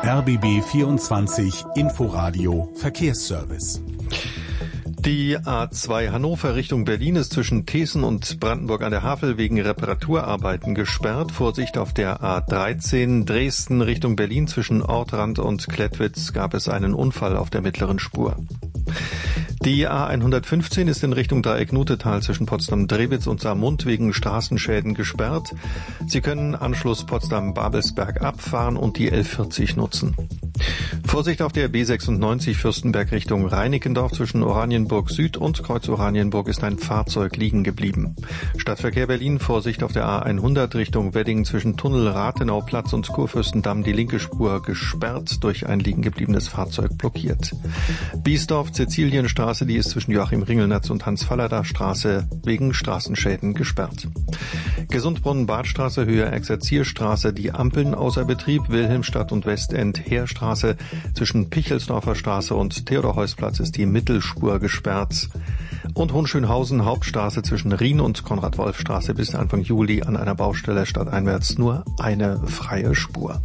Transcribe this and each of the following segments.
RBB 24 Inforadio Verkehrsservice. Die A2 Hannover Richtung Berlin ist zwischen Teeßen und Brandenburg an der Havel wegen Reparaturarbeiten gesperrt. Vorsicht auf der A13 Dresden Richtung Berlin zwischen Ortrand und Klettwitz gab es einen Unfall auf der mittleren Spur. Die A115 ist in Richtung Dreieck Nutetal zwischen Potsdam-Drewitz und Saarmund wegen Straßenschäden gesperrt. Sie können Anschluss Potsdam-Babelsberg abfahren und die L40 nutzen. Vorsicht auf der B96 Fürstenberg Richtung Reinickendorf zwischen Oranienburg Süd und Kreuz Oranienburg ist ein Fahrzeug liegen geblieben. Stadtverkehr Berlin, Vorsicht auf der A100 Richtung Wedding zwischen Tunnel Rathenauplatz und Kurfürstendamm, die linke Spur gesperrt, durch ein liegen gebliebenes Fahrzeug blockiert. Biesdorf Sizilienstraße, die ist zwischen Joachim Ringelnatz und Hans-Fallada-Straße wegen Straßenschäden gesperrt. Gesundbrunnen Badstraße Höhe Exerzierstraße, die Ampeln außer Betrieb, Wilhelmstadt und Westend Heerstraße zwischen Pichelsdorfer Straße und Theodor-Heuss-Platz ist die Mittelspur gesperrt. Und Hohenschönhausen Hauptstraße zwischen Rien und Konrad-Wolf-Straße bis Anfang Juli an einer Baustelle stadteinwärts nur eine freie Spur.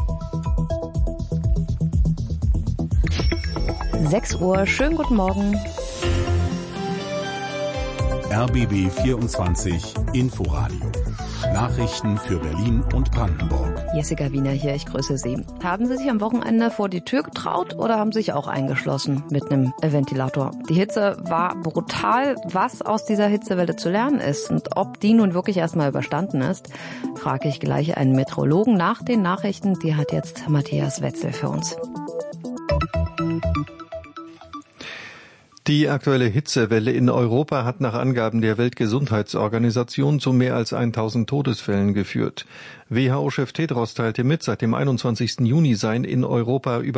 6 Uhr, schönen guten Morgen. RBB 24 Inforadio. Nachrichten für Berlin und Brandenburg. Jessica Wiener hier, ich grüße Sie. Haben Sie sich am Wochenende vor die Tür getraut oder haben Sie sich auch eingeschlossen mit einem Ventilator? Die Hitze war brutal. Was aus dieser Hitzewelle zu lernen ist und ob die nun wirklich erstmal überstanden ist, frage ich gleich einen Meteorologen nach den Nachrichten. Die hat jetzt Matthias Wetzel für uns. Die aktuelle Hitzewelle in Europa hat nach Angaben der Weltgesundheitsorganisation zu mehr als 1000 Todesfällen geführt. WHO-Chef Tedros teilte mit, seit dem 21. Juni seien in Europa über